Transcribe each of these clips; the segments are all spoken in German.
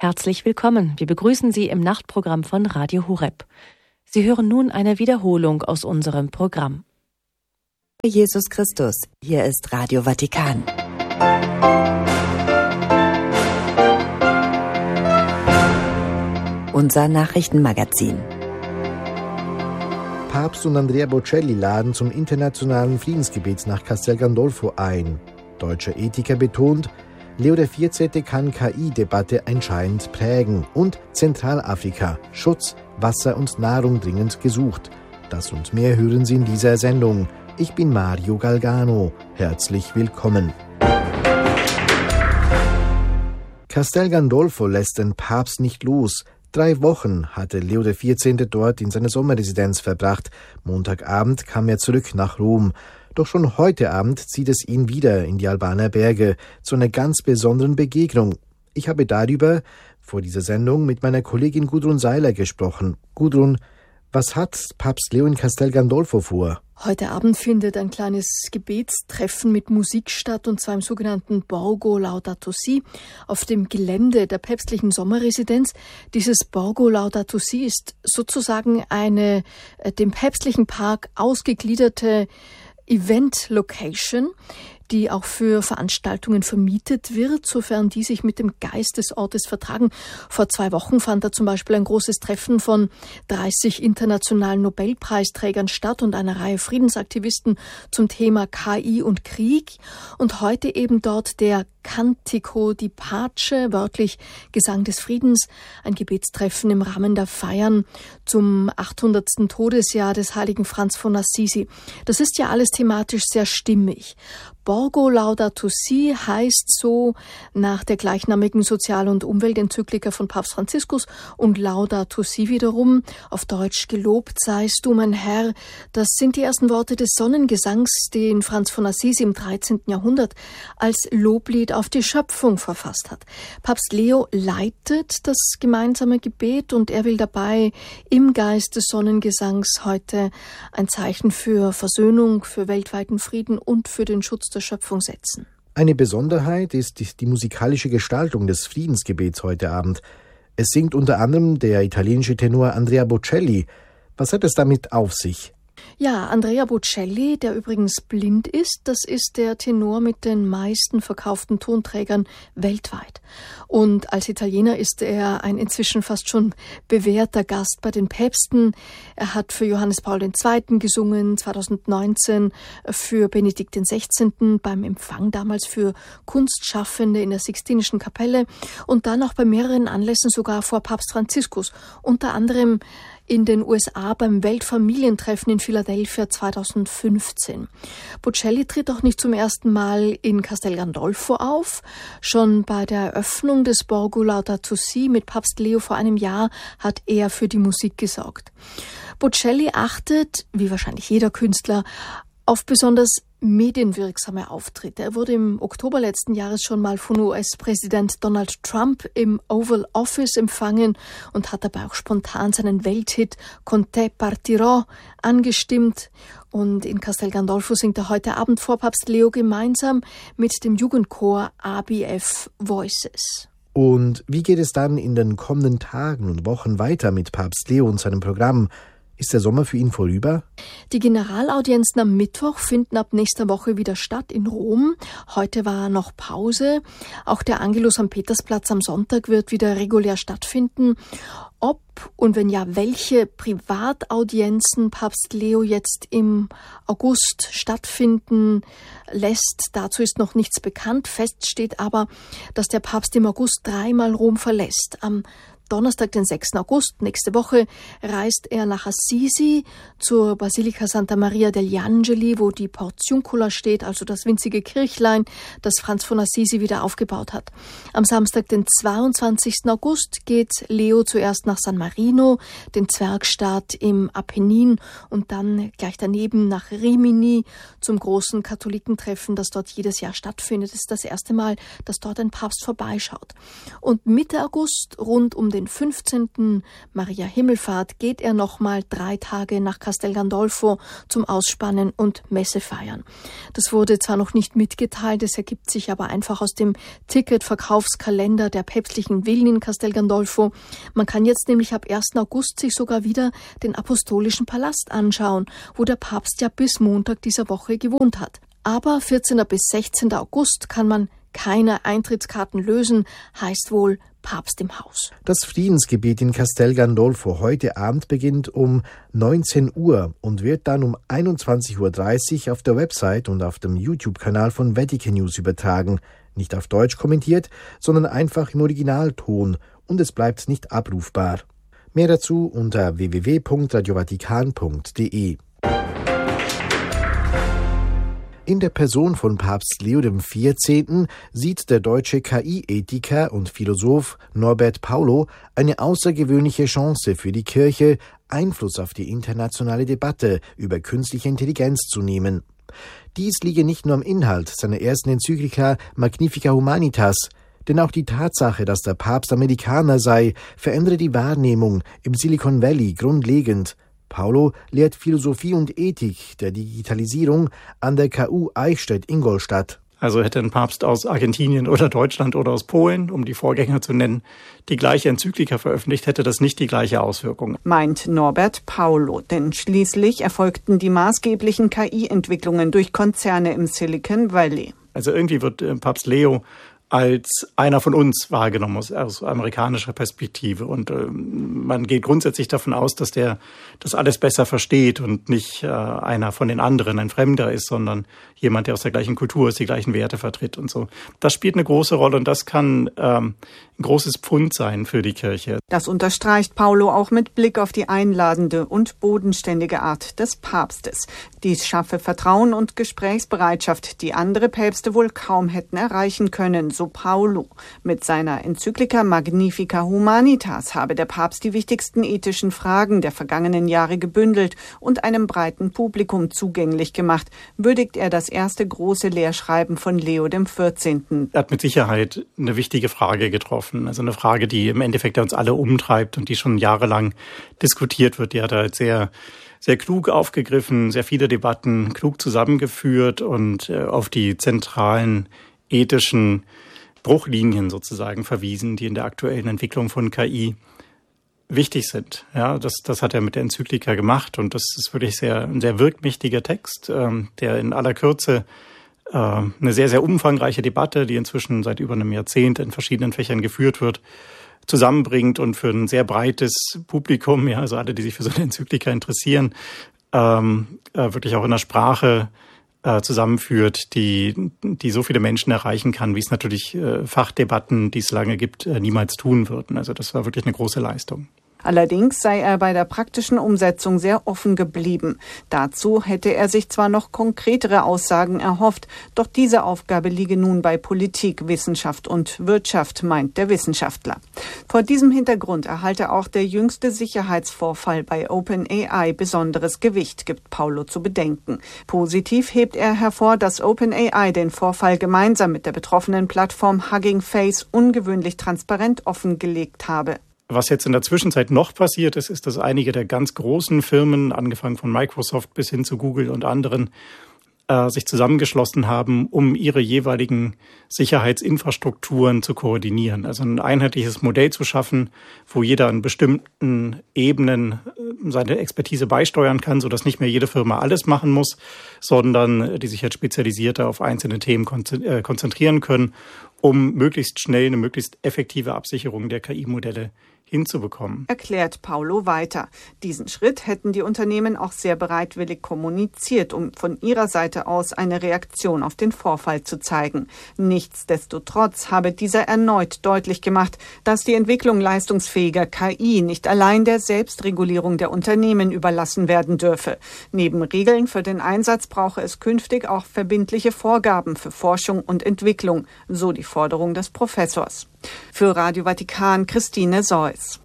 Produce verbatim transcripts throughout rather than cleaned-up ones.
Herzlich willkommen. Wir begrüßen Sie im Nachtprogramm von Radio Horeb. Sie hören nun eine Wiederholung aus unserem Programm. Jesus Christus, hier ist Radio Vatikan. Unser Nachrichtenmagazin. Papst und Andrea Bocelli laden zum internationalen Friedensgebet nach Castel Gandolfo ein. Deutscher Ethiker betont, Leo der vierzehnte kann K I-Debatte entscheidend prägen und Zentralafrika, Schutz, Wasser und Nahrung dringend gesucht. Das und mehr hören Sie in dieser Sendung. Ich bin Mario Galgano. Herzlich willkommen. Castel Gandolfo lässt den Papst nicht los. Drei Wochen hatte Leo der vierzehnte dort in seiner Sommerresidenz verbracht. Montagabend kam er zurück nach Rom. Doch schon heute Abend zieht es ihn wieder in die Albaner Berge zu einer ganz besonderen Begegnung. Ich habe darüber vor dieser Sendung mit meiner Kollegin Gudrun Seiler gesprochen. Gudrun, was hat Papst Leo in Castel Gandolfo vor? Heute Abend findet ein kleines Gebetstreffen mit Musik statt, und zwar im sogenannten Borgo Laudato Si auf dem Gelände der päpstlichen Sommerresidenz. Dieses Borgo Laudato Si ist sozusagen eine äh, dem päpstlichen Park ausgegliederte Event-Location, die auch für Veranstaltungen vermietet wird, sofern die sich mit dem Geist des Ortes vertragen. Vor zwei Wochen fand da zum Beispiel ein großes Treffen von dreißig internationalen Nobelpreisträgern statt und einer Reihe Friedensaktivisten zum Thema K I und Krieg. Und heute eben dort der Cantico di Pace, wörtlich Gesang des Friedens, ein Gebetstreffen im Rahmen der Feiern zum achthundertsten Todesjahr des heiligen Franz von Assisi. Das ist ja alles thematisch sehr stimmig. Borgo Laudato Si heißt so nach der gleichnamigen Sozial- und Umweltenzyklika von Papst Franziskus, und Laudato Si wiederum, auf Deutsch gelobt seist du, mein Herr. Das sind die ersten Worte des Sonnengesangs, den Franz von Assisi im dreizehnten Jahrhundert als Loblied auf die Schöpfung verfasst hat. Papst Leo leitet das gemeinsame Gebet und er will dabei im Geist des Sonnengesangs heute ein Zeichen für Versöhnung, für weltweiten Frieden und für den Schutz der Schöpfung setzen. Eine Besonderheit ist die, die musikalische Gestaltung des Friedensgebets heute Abend. Es singt unter anderem der italienische Tenor Andrea Bocelli. Was hat es damit auf sich? Ja, Andrea Bocelli, der übrigens blind ist, das ist der Tenor mit den meisten verkauften Tonträgern weltweit. Und als Italiener ist er ein inzwischen fast schon bewährter Gast bei den Päpsten. Er hat für Johannes Paul der Zweite gesungen, zweitausendneunzehn für Benedikt der Sechzehnte beim Empfang damals für Kunstschaffende in der Sixtinischen Kapelle und dann auch bei mehreren Anlässen sogar vor Papst Franziskus, unter anderem in den U S A beim Weltfamilientreffen in Philadelphia zweitausendfünfzehn. Bocelli tritt auch nicht zum ersten Mal in Castel Gandolfo auf. Schon bei der Eröffnung des Borgo Laudato Si mit Papst Leo vor einem Jahr hat er für die Musik gesorgt. Bocelli achtet, wie wahrscheinlich jeder Künstler, auf besonders medienwirksame Auftritte. Er wurde im Oktober letzten Jahres schon mal von U S-Präsident Donald Trump im Oval Office empfangen und hat dabei auch spontan seinen Welthit Con te partirò angestimmt. Und in Castel Gandolfo singt er heute Abend vor Papst Leo gemeinsam mit dem Jugendchor A B F Voices. Und wie geht es dann in den kommenden Tagen und Wochen weiter mit Papst Leo und seinem Programm? Ist der Sommer für ihn vorüber? Die Generalaudienzen am Mittwoch finden ab nächster Woche wieder statt in Rom. Heute war noch Pause. Auch der Angelus am Petersplatz am Sonntag wird wieder regulär stattfinden. Ob und wenn ja, welche Privataudienzen Papst Leo jetzt im August stattfinden lässt, dazu ist noch nichts bekannt. Fest steht aber, dass der Papst im August dreimal Rom verlässt. Am Donnerstag, den sechsten August, nächste Woche, reist er nach Assisi zur Basilika Santa Maria degli Angeli, wo die Portiuncula steht, also das winzige Kirchlein, das Franz von Assisi wieder aufgebaut hat. Am Samstag, den zweiundzwanzigsten August, geht Leo zuerst nach San Marino, den Zwergstaat im Apennin, und dann gleich daneben nach Rimini zum großen Katholikentreffen, das dort jedes Jahr stattfindet. Es ist das erste Mal, dass dort ein Papst vorbeischaut. Und Mitte August, rund um den fünfzehnten Maria Himmelfahrt geht er nochmal drei Tage nach Castel Gandolfo zum Ausspannen und Messe feiern. Das wurde zwar noch nicht mitgeteilt, es ergibt sich aber einfach aus dem Ticketverkaufskalender der päpstlichen Villen in Castel Gandolfo. Man kann jetzt nämlich ab ersten August sich sogar wieder den Apostolischen Palast anschauen, wo der Papst ja bis Montag dieser Woche gewohnt hat. Aber vierzehnten bis sechzehnten August kann man keine Eintrittskarten lösen, heißt wohl Papst im Haus. Das Friedensgebet in Castel Gandolfo heute Abend beginnt um neunzehn Uhr und wird dann um einundzwanzig Uhr dreißig auf der Website und auf dem YouTube-Kanal von Vatican News übertragen. Nicht auf Deutsch kommentiert, sondern einfach im Originalton und es bleibt nicht abrufbar. Mehr dazu unter w w w punkt radio vatikan punkt d e. In der Person von Papst Leo der vierzehnten sieht der deutsche K I-Ethiker und Philosoph Norbert Paulo eine außergewöhnliche Chance für die Kirche, Einfluss auf die internationale Debatte über künstliche Intelligenz zu nehmen. Dies liege nicht nur am Inhalt seiner ersten Enzyklika Magnificat Humanitas, denn auch die Tatsache, dass der Papst Amerikaner sei, verändere die Wahrnehmung im Silicon Valley grundlegend. Paulo lehrt Philosophie und Ethik der Digitalisierung an der K U Eichstätt-Ingolstadt. Also hätte ein Papst aus Argentinien oder Deutschland oder aus Polen, um die Vorgänger zu nennen, die gleiche Enzyklika veröffentlicht, hätte das nicht die gleiche Auswirkung. Meint Norbert Paulo, denn schließlich erfolgten die maßgeblichen K I-Entwicklungen durch Konzerne im Silicon Valley. Also irgendwie wird äh, Papst Leo als einer von uns wahrgenommen aus, aus amerikanischer Perspektive. Und äh, man geht grundsätzlich davon aus, dass der das alles besser versteht und nicht äh, einer von den anderen, ein Fremder ist, sondern jemand, der aus der gleichen Kultur ist, die gleichen Werte vertritt und so. Das spielt eine große Rolle und das kann ähm, ein großes Pfund sein für die Kirche. Das unterstreicht Paulo auch mit Blick auf die einladende und bodenständige Art des Papstes. Dies schaffe Vertrauen und Gesprächsbereitschaft, die andere Päpste wohl kaum hätten erreichen können, so Paulo. Mit seiner Enzyklika Magnificat Humanitas habe der Papst die wichtigsten ethischen Fragen der vergangenen Jahre gebündelt und einem breiten Publikum zugänglich gemacht, würdigt er das erste große Lehrschreiben von Leo der vierzehnten. Er hat mit Sicherheit eine wichtige Frage getroffen, also eine Frage, die im Endeffekt uns alle umtreibt und die schon jahrelang diskutiert wird. Die hat er als sehr sehr klug aufgegriffen, sehr viele Debatten klug zusammengeführt und äh, auf die zentralen ethischen Bruchlinien sozusagen verwiesen, die in der aktuellen Entwicklung von K I wichtig sind. Ja, das, das hat er mit der Enzyklika gemacht und das ist wirklich sehr, ein sehr wirkmächtiger Text, ähm, der in aller Kürze äh, eine sehr, sehr umfangreiche Debatte, die inzwischen seit über einem Jahrzehnt in verschiedenen Fächern geführt wird, zusammenbringt und für ein sehr breites Publikum, ja, also alle, die sich für so eine Enzyklika interessieren, ähm, äh, wirklich auch in der Sprache zusammenführt, die die so viele Menschen erreichen kann, wie es natürlich äh, Fachdebatten, die es lange gibt, äh, niemals tun würden. Also das war wirklich eine große Leistung. Allerdings sei er bei der praktischen Umsetzung sehr offen geblieben. Dazu hätte er sich zwar noch konkretere Aussagen erhofft, doch diese Aufgabe liege nun bei Politik, Wissenschaft und Wirtschaft, meint der Wissenschaftler. Vor diesem Hintergrund erhalte auch der jüngste Sicherheitsvorfall bei OpenAI besonderes Gewicht, gibt Paulo zu bedenken. Positiv hebt er hervor, dass OpenAI den Vorfall gemeinsam mit der betroffenen Plattform Hugging Face ungewöhnlich transparent offengelegt habe. Was jetzt in der Zwischenzeit noch passiert ist, ist, dass einige der ganz großen Firmen, angefangen von Microsoft bis hin zu Google und anderen, äh, sich zusammengeschlossen haben, um ihre jeweiligen Sicherheitsinfrastrukturen zu koordinieren. Also ein einheitliches Modell zu schaffen, wo jeder an bestimmten Ebenen seine Expertise beisteuern kann, sodass nicht mehr jede Firma alles machen muss, sondern die sich jetzt spezialisierter auf einzelne Themen konzentrieren können, um möglichst schnell eine möglichst effektive Absicherung der K I-Modelle hinzubekommen. Erklärt Paulo weiter. Diesen Schritt hätten die Unternehmen auch sehr bereitwillig kommuniziert, um von ihrer Seite aus eine Reaktion auf den Vorfall zu zeigen. Nichtsdestotrotz habe dieser erneut deutlich gemacht, dass die Entwicklung leistungsfähiger K I nicht allein der Selbstregulierung der Unternehmen überlassen werden dürfe. Neben Regeln für den Einsatz brauche es künftig auch verbindliche Vorgaben für Forschung und Entwicklung, so die Forderung des Professors. Für Radio Vatikan Christine Seuss.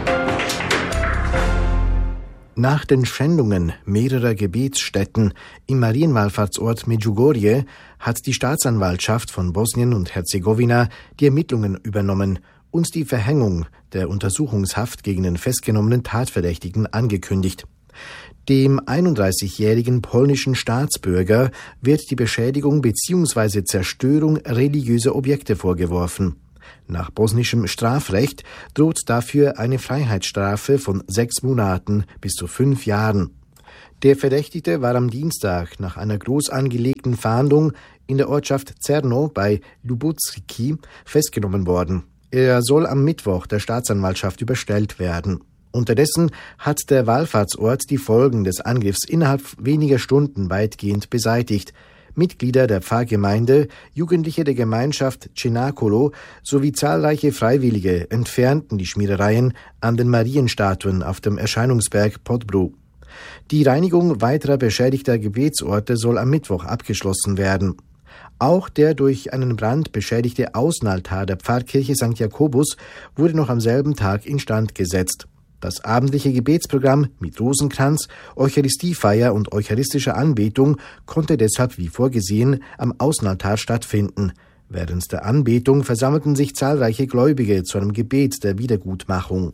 Nach den Schändungen mehrerer Gebetsstätten im Marienwallfahrtsort Medjugorje hat die Staatsanwaltschaft von Bosnien und Herzegowina die Ermittlungen übernommen und die Verhängung der Untersuchungshaft gegen den festgenommenen Tatverdächtigen angekündigt. Dem einunddreißigjährigen polnischen Staatsbürger wird die Beschädigung bzw. Zerstörung religiöser Objekte vorgeworfen. Nach bosnischem Strafrecht droht dafür eine Freiheitsstrafe von sechs Monaten bis zu fünf Jahren. Der Verdächtigte war am Dienstag nach einer groß angelegten Fahndung in der Ortschaft Cerno bei Lubusky festgenommen worden. Er soll am Mittwoch der Staatsanwaltschaft überstellt werden. Unterdessen hat der Wallfahrtsort die Folgen des Angriffs innerhalb weniger Stunden weitgehend beseitigt. Mitglieder der Pfarrgemeinde, Jugendliche der Gemeinschaft Cenacolo sowie zahlreiche Freiwillige entfernten die Schmierereien an den Marienstatuen auf dem Erscheinungsberg Podbrú. Die Reinigung weiterer beschädigter Gebetsorte soll am Mittwoch abgeschlossen werden. Auch der durch einen Brand beschädigte Außenaltar der Pfarrkirche Sankt Jakobus wurde noch am selben Tag instand gesetzt. Das abendliche Gebetsprogramm mit Rosenkranz, Eucharistiefeier und eucharistischer Anbetung konnte deshalb wie vorgesehen am Außenaltar stattfinden. Während der Anbetung versammelten sich zahlreiche Gläubige zu einem Gebet der Wiedergutmachung.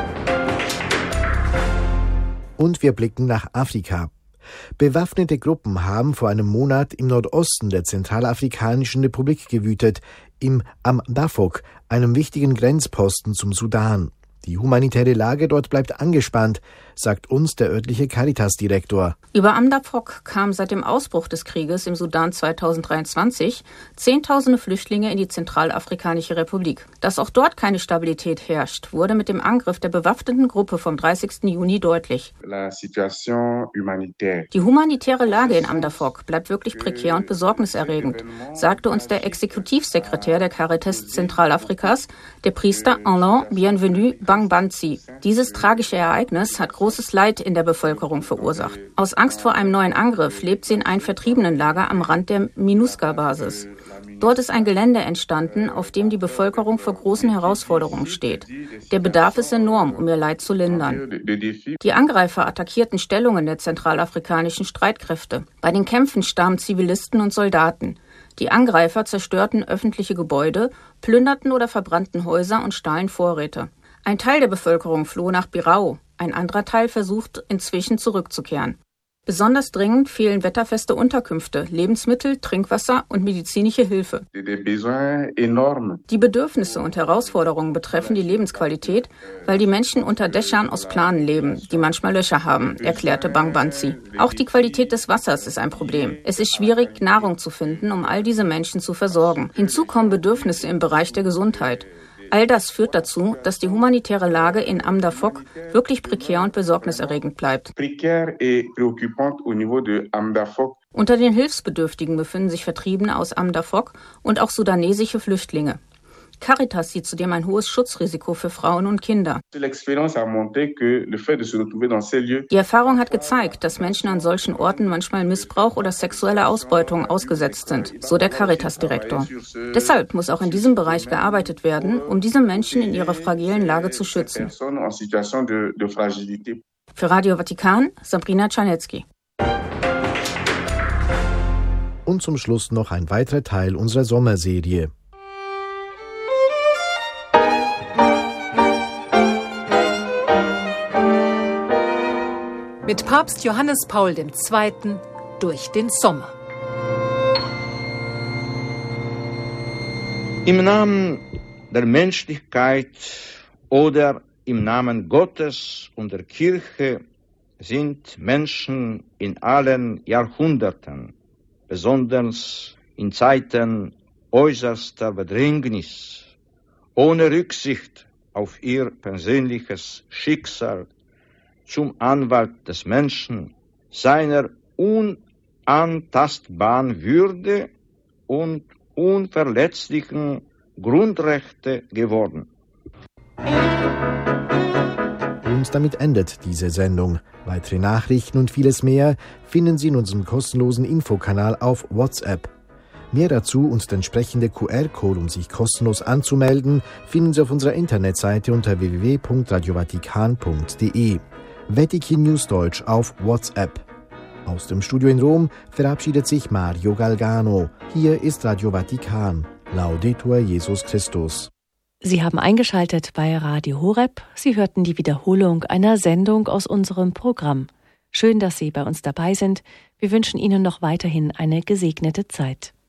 Und wir blicken nach Afrika. Bewaffnete Gruppen haben vor einem Monat im Nordosten der Zentralafrikanischen Republik gewütet, im Am-Dafok, einem wichtigen Grenzposten zum Sudan. Die humanitäre Lage dort bleibt angespannt, sagt uns der örtliche Caritas-Direktor. Über Am-Dafok kamen seit dem Ausbruch des Krieges im Sudan zweitausenddreiundzwanzig Zehntausende Flüchtlinge in die Zentralafrikanische Republik. Dass auch dort keine Stabilität herrscht, wurde mit dem Angriff der bewaffneten Gruppe vom dreißigsten Juni deutlich. Die humanitäre Lage in Am-Dafok bleibt wirklich prekär und besorgniserregend, sagte uns der Exekutivsekretär der Caritas Zentralafrikas, der Priester Alain Bienvenu Bangbanzi. Dieses tragische Ereignis hat großes Leid in der Bevölkerung verursacht. Aus Angst vor einem neuen Angriff lebt sie in einem Vertriebenenlager am Rand der MINUSCA-Basis. Dort ist ein Gelände entstanden, auf dem die Bevölkerung vor großen Herausforderungen steht. Der Bedarf ist enorm, um ihr Leid zu lindern. Die Angreifer attackierten Stellungen der zentralafrikanischen Streitkräfte. Bei den Kämpfen starben Zivilisten und Soldaten. Die Angreifer zerstörten öffentliche Gebäude, plünderten oder verbrannten Häuser und stahlen Vorräte. Ein Teil der Bevölkerung floh nach Birao, ein anderer Teil versucht inzwischen zurückzukehren. Besonders dringend fehlen wetterfeste Unterkünfte, Lebensmittel, Trinkwasser und medizinische Hilfe. Die Bedürfnisse und Herausforderungen betreffen die Lebensqualität, weil die Menschen unter Dächern aus Planen leben, die manchmal Löcher haben, erklärte Bangbanzi. Auch die Qualität des Wassers ist ein Problem. Es ist schwierig, Nahrung zu finden, um all diese Menschen zu versorgen. Hinzu kommen Bedürfnisse im Bereich der Gesundheit. All das führt dazu, dass die humanitäre Lage in Am-Dafok wirklich prekär und besorgniserregend bleibt. Unter den Hilfsbedürftigen befinden sich Vertriebene aus Am-Dafok und auch sudanesische Flüchtlinge. Caritas sieht zudem ein hohes Schutzrisiko für Frauen und Kinder. Die Erfahrung hat gezeigt, dass Menschen an solchen Orten manchmal Missbrauch oder sexueller Ausbeutung ausgesetzt sind, so der Caritas-Direktor. Deshalb muss auch in diesem Bereich gearbeitet werden, um diese Menschen in ihrer fragilen Lage zu schützen. Für Radio Vatikan, Sabrina Czarnecki. Und zum Schluss noch ein weiterer Teil unserer Sommerserie. Mit Papst Johannes Paul der Zweite. durch den Sommer. Im Namen der Menschlichkeit oder im Namen Gottes und der Kirche sind Menschen in allen Jahrhunderten, besonders in Zeiten äußerster Bedrängnis, ohne Rücksicht auf ihr persönliches Schicksal, zum Anwalt des Menschen, seiner unantastbaren Würde und unverletzlichen Grundrechte geworden. Und damit endet diese Sendung. Weitere Nachrichten und vieles mehr finden Sie in unserem kostenlosen Infokanal auf WhatsApp. Mehr dazu und der entsprechende Q R-Code, um sich kostenlos anzumelden, finden Sie auf unserer Internetseite unter w w w punkt radio vatikan punkt d e. Vatikan News Deutsch auf WhatsApp. Aus dem Studio in Rom verabschiedet sich Mario Galgano. Hier ist Radio Vatikan. Laudetur Jesus Christus. Sie haben eingeschaltet bei Radio Horeb. Sie hörten die Wiederholung einer Sendung aus unserem Programm. Schön, dass Sie bei uns dabei sind. Wir wünschen Ihnen noch weiterhin eine gesegnete Zeit.